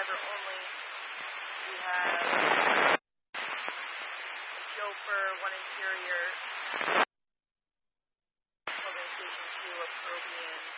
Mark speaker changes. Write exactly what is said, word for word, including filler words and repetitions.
Speaker 1: driver only. We have a chauffeur, one interior, organization two, a Probian,